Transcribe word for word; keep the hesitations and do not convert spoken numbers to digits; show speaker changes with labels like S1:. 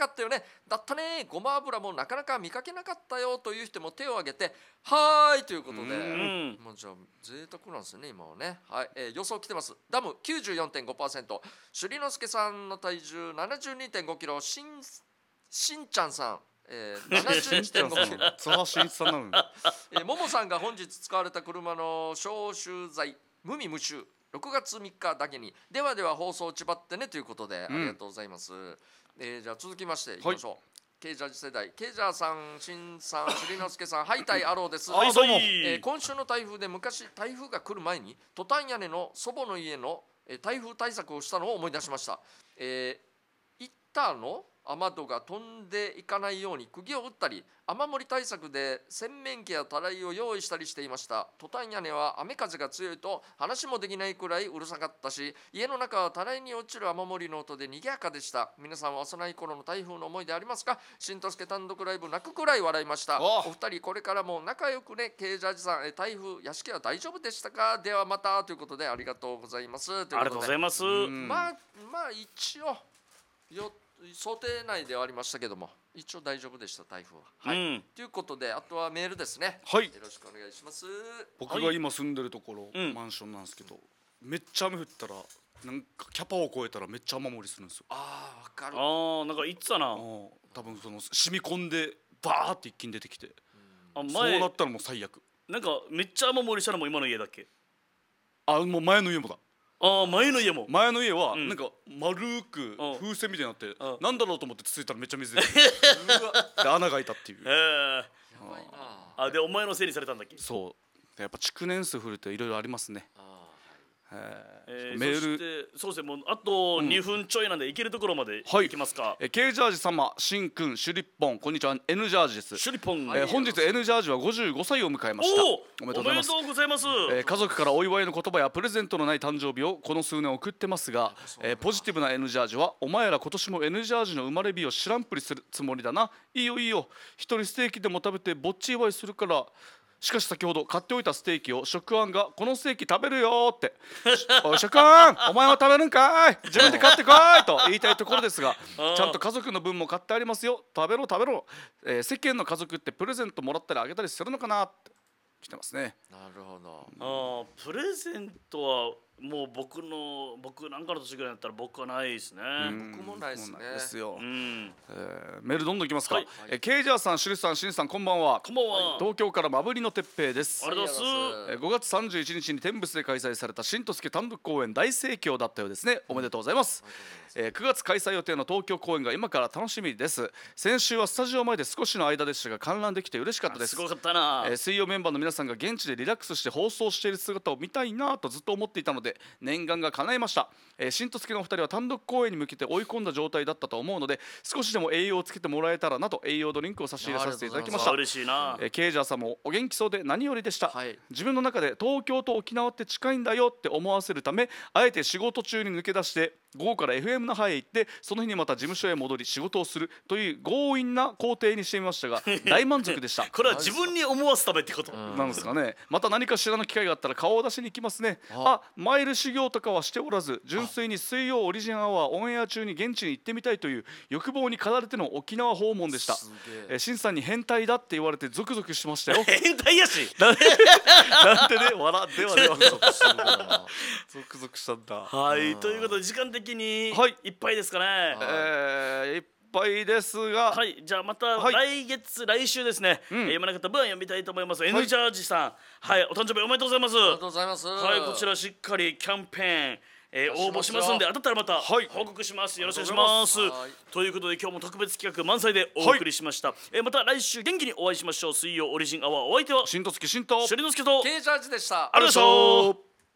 S1: かったよね。だったね。ごま油もなかなか見かけなかったよという人も手を挙げてはーいということで、
S2: うん
S1: もうじゃあ贅沢なんですね今はね。はい、えー予想来てます。ダム きゅうじゅうよんてんごパーセント、 首里之助さんの体重 ななじゅうにてんごキロ、しんしんちゃんさん、えー、ななじゅういちてんごキロ
S3: 津波真一さんなのに
S1: えー、ももさんが本日使われた車の消臭剤無味無臭ろくがつみっかだけに、ではでは放送ちばってねということで、
S3: うん
S1: ありがとうございます。えーじゃあ続きましていきましょう。ケイジャージ世代、ケイジャーさん、しんさん、首里之助さん、ハイタイアローです。
S2: はいどうも
S1: えー今週の台風で昔台風が来る前にトタン屋根の祖母の家の、えー台風対策をしたのを思い出しました。えー、板の雨戸が飛んでいかないように釘を打ったり、雨漏り対策で洗面器やたらいを用意したりしていました。トタン屋根は雨風が強いと話もできないくらいうるさかったし、家の中はたらいに落ちる雨漏りの音で賑やかでした。皆さんは幼い頃の台風の思い出ありますか？しんとすけ単独ライブ泣くくらい笑いました。
S3: お
S1: お二人これからも仲良くね。ケイジャージさん、え台風屋敷は大丈夫でしたか？ではまたということでありがとうございます。という
S2: ありが
S1: こととで
S2: うございます。
S3: ん
S1: まあまあ一応よ想定内ではありましたけども、一応大丈夫でした台風は。はい、
S2: うん
S1: ということであとはメールですね。
S3: はい
S1: よろしくお願いします。
S3: 僕が今住んでるところ、
S2: うん
S3: マンションなんですけど、めっちゃ雨降ったらなんかキャパを超えたらめっちゃ雨漏りするんですよ。
S1: ああわかる。
S2: ああなんか言ってたな。
S3: あー多分その染み込んでバーって一気に出てきて、そう
S2: あ前
S3: なったらもう最悪。
S2: なんかめっちゃ雨漏りしたのも今の家だっけ？
S3: あもう前の家もだ。
S2: ああ前の家も。
S3: 前の家は
S2: うん
S3: なんか丸く
S2: うん
S3: 風船みたいになって、
S2: うん
S3: なんだろうと思ってつついたらめっちゃ水出てで穴が開いたっていう
S2: え。え
S1: やばいな。
S2: あでお前のせいにされたんだっけ？
S3: そうやっぱ築年数降るといろいろありますね。
S1: あ
S3: えー
S2: えー、
S3: メール
S2: そしてそうですねもうあとにふんちょいなんで行けるところまで
S3: はい
S2: 行きますか。
S3: えー、K ジャージ様、しんくん、シュリッポン、こんにちは、N ジャージです。
S2: シュリポン、
S3: えー本日 N ジャージはごじゅうごさいを迎えました。
S2: おお
S3: おめでとうございます。
S2: おめでとうございます。
S3: えー家族からお祝いの言葉やプレゼントのない誕生日をこの数年送ってますが、えーポジティブな N ジャージはお前ら今年も N ジャージの生まれ日を知らんぷりするつもりだな。いいよいいよ、一人ステーキでも食べてぼっち祝いするから。しかし先ほど買っておいたステーキを食案がこのステーキ食べるよっておい食案お前は食べるんかい自分で買ってこいと言いたいところですがちゃんと家族の分も買ってありますよ食べろ食べろ、えー世間の家族ってプレゼントもらったりあげたりするのかなって来てますね。
S1: あなるほど。
S2: あープレゼントはもう僕の僕なんかの年ぐらいだったら僕はないですね。
S1: 僕もないですね
S3: 僕もないですよ、
S2: うん
S3: えーメールどんどんいきますか、
S2: はい
S3: えーケイジャーさん、シュリさん、シンさんこんばんは。
S2: こんばんは。
S3: 東京からまぶりのてっぺいです。
S2: ありがとうございます
S1: ありがとうござい
S3: えーごがつさんじゅういちにちに天仏で開催された新とすけ単独公演大盛況だったようですね。おめでとうございます。えーくがつ開催予定の東京公演が今から楽しみです。先週はスタジオ前で少しの間でしたが観覧できて嬉しかったです。
S2: すごかったな。
S3: えー水曜メンバーの皆さんが現地でリラックスして放送している姿を見たいなとずっと思っていたので念願が叶いました。えー、新とすけのお二人は単独公演に向けて追い込んだ状態だったと思うので少しでも栄養をつけてもらえたらなと栄養ドリンクを差し入れさせていただきました
S2: あ。嬉しいな。
S3: えーケイジャーさんもお元気そうで何よりでした、
S1: はい
S3: 自分の中で東京と沖縄って近いんだよって思わせるためあえて仕事中に抜け出して午後から エフエム 那覇へ行ってその日にまた事務所へ戻り仕事をするという強引な工程にしてみましたが大満足でした
S2: これは自分に思わすためってこと。
S3: なんですかね。また何かしらの機会があったら顔を出しに行きますね。あマイル修行とかはしておらず純粋に水曜オリジンアワーオンエア中に現地に行ってみたいという欲望に駆られての沖縄訪問でした
S1: すげえ
S3: えーシンさんに変態だって言われてゾクゾクしましたよ
S2: 変態やし。
S3: なんてね笑ってはねゾクゾクしたんだ。
S2: はいということで時間的に
S3: はい
S2: いっぱいですかね。
S3: えー、いっぱいですが、
S2: はいじゃあまた
S3: はい
S2: 来月来週ですね。え
S3: ん
S2: ー読まなかった分読みたいと思います。N ジャージさんはいお誕生日おめでとうございます。
S1: ありがとうございます。
S2: はいこちらしっかりキャンペーンえー、応募しますんで当たったらまた
S3: はい
S2: 報告します。よろしくお願いします。
S1: ありがとうございます
S2: ということで今日も特別企画満載でお送りしました。えーまた来週元気にお会いしましょう。水曜オリジンアワーお相手は
S3: しんとつきしんと
S2: シュリノスケと
S1: ケイジャージでした。
S2: ありがとうございました。